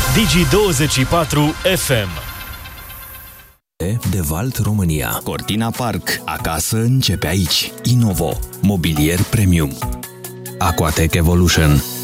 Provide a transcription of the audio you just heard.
Digi24 FM. De Valt România. Cortina Park. Acasă începe aici. Innovo. Mobilier premium. Aquatech Evolution.